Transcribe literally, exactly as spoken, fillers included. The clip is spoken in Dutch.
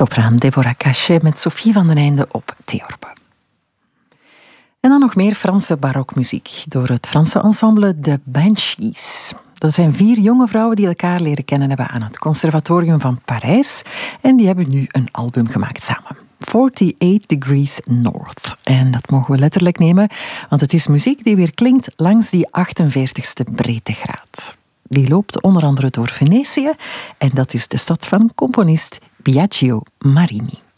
Sopraan Deborah Cachet met Sophie van den Einde op theorbe. En dan nog meer Franse barokmuziek door het Franse ensemble The Banshees. Dat zijn vier jonge vrouwen die elkaar leren kennen hebben aan het Conservatorium van Parijs. En die hebben nu een album gemaakt samen. forty-eight Degrees North. En dat mogen we letterlijk nemen, want het is muziek die weer klinkt langs die achtenveertigste breedtegraad. Die loopt onder andere door Venetië en dat is de stad van componist Biagio Marini.